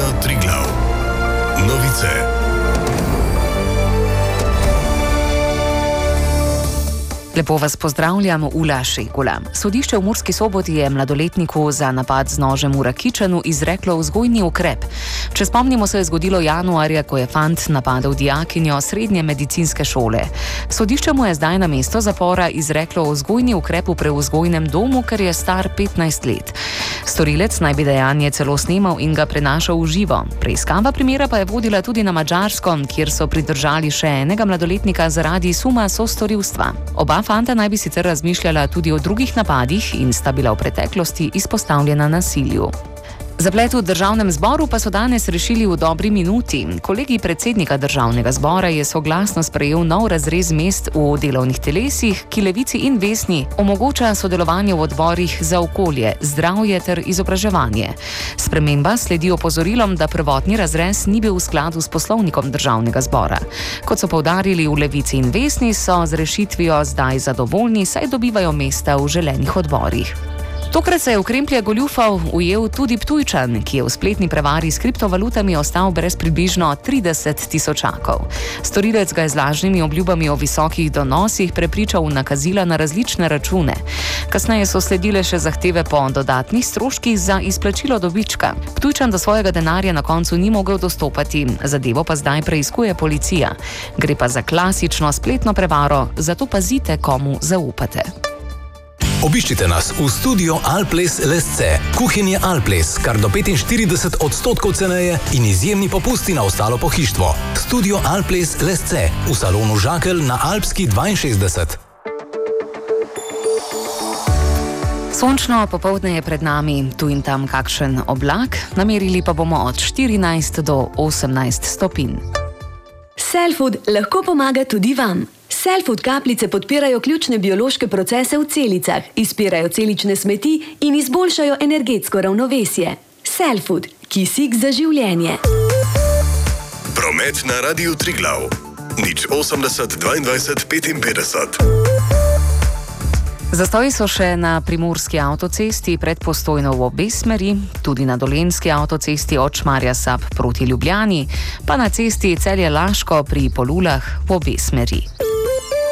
Triglav. Novice. Lepo vas pozdravljam, Ula Šegula. Sodišče v Murski Soboti je mladoletniku za napad z nožem v Rakičanu izreklo vzgojni ukrep. Če spomnimo, se je zgodilo januarja, ko je fant napadel dijakinjo srednje medicinske šole. Sodišče mu je zdaj na mesto zapora izreklo vzgojni ukrep v prevzgojnem domu, ker je star 15 let. Storilec naj bi dejanje celo snemal in ga prenašal v živo. Preiskava primera pa je vodila tudi na Madžarsko, kjer so pridržali še enega mladoletnika zaradi suma sostorilstva. Oba fanta naj bi sicer razmišljala tudi o drugih napadih in sta bila v preteklosti izpostavljena nasilju. Zaplet v državnem zboru pa so danes rešili v dobri minuti. Kolegij predsednika državnega zbora je soglasno sprejel nov razrez mest v delovnih telesih, ki Levici in Vesni omogoča sodelovanje v odborih za okolje, zdravje ter izobraževanje. Sprememba sledi opozorilom, da prvotni razrez ni bil v skladu s poslovnikom državnega zbora. Kot so poudarili v Levici in Vesni, so z rešitvijo zdaj zadovoljni, saj dobivajo mesta v želenih odborih. Tokrat se je v kremplje goljufov ujel tudi Ptujčan, ki je v spletni prevari s kriptovalutami ostal brez približno 30 tisočakov. Storilec ga je z lažnimi obljubami o visokih donosih prepričal v nakazila na različne račune. Kasneje so sledile še zahteve po dodatnih stroških za izplačilo dobička. Ptujčan do svojega denarja na koncu ni mogel dostopati, zadevo pa zdaj preiskuje policija. Gre pa za klasično spletno prevaro, zato pazite, komu zaupate. Obiščite nas v studio Alples Lesce. Kuhinje Alples, kar do 45% ceneje in izjemni popusti na ostalo pohištvo. Studio Alples Lesce v salonu Žakelj na Alpski 62. Sončno popoldne je pred nami, tu in tam kakšen oblak, namerili pa bomo od 14 do 18 stopinj. Cellfood lahko pomaga tudi vam. Cellfood kapljice podpirajo ključne biološke procese v celicah, izpirajo celične smeti in izboljšajo energetsko ravnovesje. Cellfood, kisik za življenje. Promet na Radiu Triglav. 080 22 55. Zastoji so še na Primorski avtocesti pred Postojno v obe smeri, tudi na Dolenjski avtocesti od Šmarja Sap proti Ljubljani, pa na cesti Celje-Laško pri Polulah v obe smeri.